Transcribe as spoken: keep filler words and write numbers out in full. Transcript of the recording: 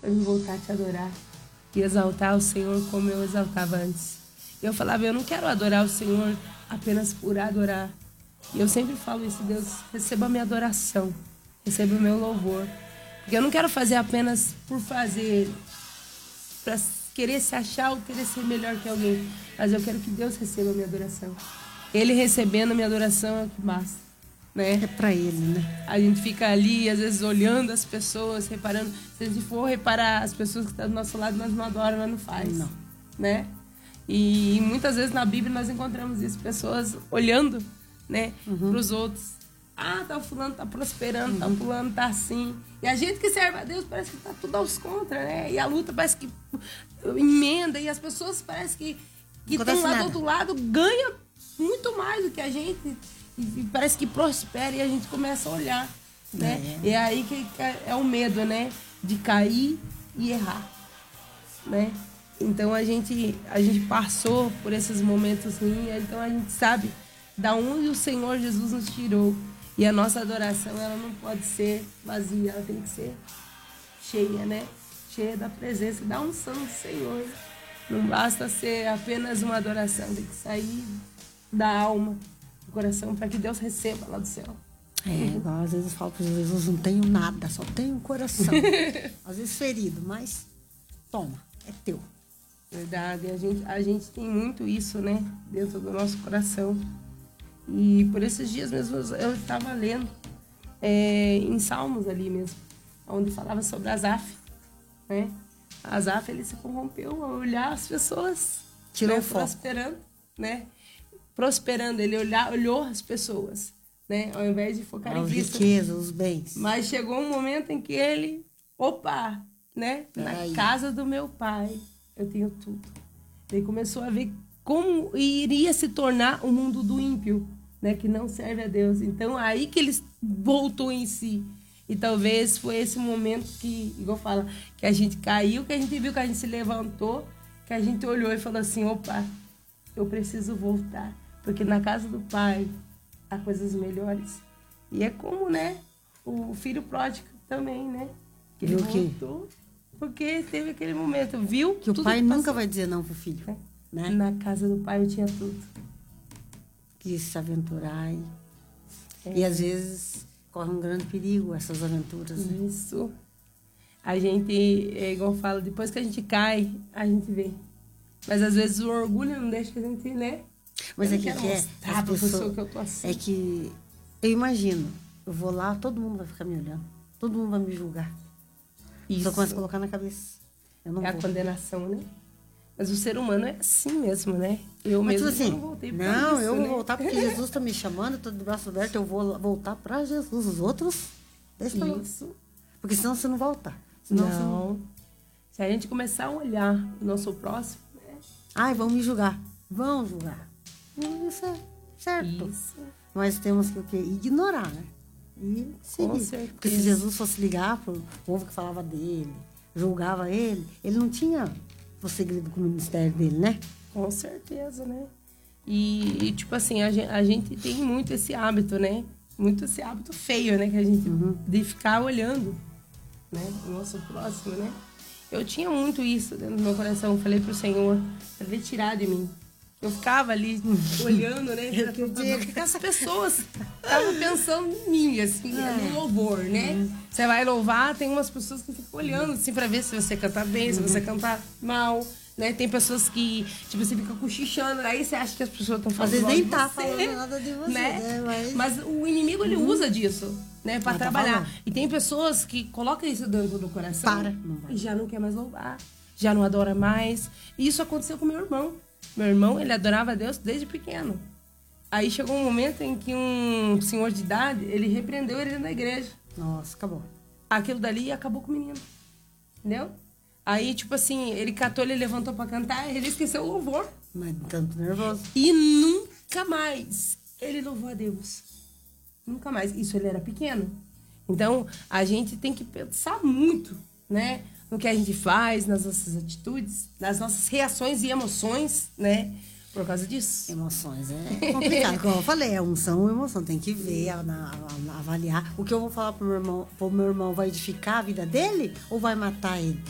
para eu voltar a te adorar e exaltar o Senhor como eu exaltava antes. Eu falava, eu não quero adorar o Senhor apenas por adorar. E eu sempre falo isso, Deus, receba a minha adoração, receba o meu louvor. Porque eu não quero fazer apenas por fazer, para querer se achar ou querer ser melhor que alguém. Mas eu quero que Deus receba a minha adoração. Ele recebendo a minha adoração é o que basta, né? É pra Ele, né? A gente fica ali, às vezes, olhando as pessoas, reparando. Se a gente for reparar as pessoas que estão do nosso lado, nós não adoramos, nós não faz. Não. Né? E muitas vezes na Bíblia nós encontramos isso, pessoas olhando, né, Uhum. para os outros. Ah, tá, o fulano tá prosperando, uhum. tá, o fulano tá assim. E a gente que serve a Deus parece que tá tudo aos contra, né? E a luta parece que emenda, e as pessoas parece que que estão lá do outro lado ganha muito mais do que a gente. E, e parece que prospera, e a gente começa a olhar, né? É. E é aí que é o medo, né? De cair e errar, né? Então a gente, a gente passou por esses momentos ruins, então a gente sabe da onde o Senhor Jesus nos tirou. E a nossa adoração, ela não pode ser vazia, ela tem que ser cheia, né? Cheia da presença, da unção do Senhor. Não basta ser apenas uma adoração, tem que sair da alma, do coração, para que Deus receba lá do céu. É, igual às vezes eu falo para Jesus, não tenho nada, só tenho um coração. Às vezes ferido, mas toma, é teu. Verdade, a gente, a gente tem muito isso, né, dentro do nosso coração. E por esses dias mesmo eu estava lendo é, em Salmos ali mesmo, onde falava sobre Asaf, né? Asaf, ele se corrompeu ao olhar as pessoas, tirou né, o foco. prosperando, né? Prosperando, ele olhar, olhou as pessoas, né? Ao invés de focar em Cristo. As riquezas, os bens. Mas chegou um momento em que ele, opa, né? Na Aí. casa do meu pai eu tenho tudo. Ele começou a ver como iria se tornar o mundo do ímpio, né, que não serve a Deus. Então, aí que ele voltou em si. E talvez foi esse momento que, igual fala, que a gente caiu, que a gente viu que a gente se levantou, que a gente olhou e falou assim, opa, eu preciso voltar. Porque na casa do Pai há coisas melhores. E é como, né, o filho pródigo também, né? Que ele voltou, porque teve aquele momento, viu? Que o pai que nunca vai dizer não pro filho. É. Né? Na casa do pai eu tinha tudo. Quis se aventurar. E, é. e às vezes corre um grande perigo essas aventuras. Né? Isso. A gente, é igual eu falo, depois que a gente cai, a gente vê. Mas às vezes o orgulho não deixa a gente, né? Mas eu é que, que é, a pessoa que eu tô assim. É que eu imagino, eu vou lá, todo mundo vai ficar me olhando. Todo mundo vai me julgar. Isso. Só começa a colocar na cabeça. Eu não é vou. A condenação, né? Mas o ser humano é assim mesmo, né? Eu Mas, mesmo assim, não voltei pra Não, isso, eu né? vou voltar porque Jesus está me chamando, eu tô de braço aberto, eu vou voltar para Jesus. Os outros, deixa pra lá. Isso. Porque senão você não volta. Senão não. Você não. Se a gente começar a olhar o nosso próximo, né? Ai, vão me julgar. Vão julgar. Isso é certo. Isso. Mas temos que o quê? Ignorar, né? E seguir. Com certeza. Porque se Jesus fosse ligar pro povo que falava dele, julgava ele, ele não tinha prosseguido com o ministério dele, né? Com certeza, né? E, e tipo assim, a gente, a gente tem muito esse hábito, né? Muito esse hábito feio, né? Que a gente Uhum. de ficar olhando, né? O nosso próximo, né? Eu tinha muito isso dentro do meu coração. Eu falei pro Senhor, pra ele tirar de mim. Eu ficava ali olhando, né? O que as pessoas estavam pensando em mim, assim, é. no louvor, né? Uhum. Você vai louvar, tem umas pessoas que ficam olhando, assim, pra ver se você canta bem, uhum. se você canta mal, né? Tem pessoas que, tipo, você fica cochichando, aí você acha que as pessoas estão falando. Às vezes nem de tá você, falando nada de você, né? né? Mas... Mas o inimigo, ele uhum. usa disso, né? Pra Mas trabalhar. Tá e tem pessoas que colocam isso dentro do coração. Para. Não vai. E já não quer mais louvar, já não adora mais. E isso aconteceu com meu irmão. Meu irmão, ele adorava a Deus desde pequeno. Aí chegou um momento em que um senhor de idade, ele repreendeu ele na igreja. Nossa, acabou. Aquilo dali acabou com o menino. Entendeu? Aí, tipo assim, ele catou, ele levantou pra cantar, ele esqueceu o louvor. Mas tanto nervoso. E nunca mais ele louvou a Deus. Nunca mais. Isso ele era pequeno. Então, a gente tem que pensar muito, né? No que a gente faz, nas nossas atitudes, nas nossas reações e emoções, né? Por causa disso. Emoções é complicado. Como eu falei, é unção ou emoção. Tem que ver, avaliar. O que eu vou falar pro meu irmão, pro meu irmão vai edificar a vida dele ou vai matar ele?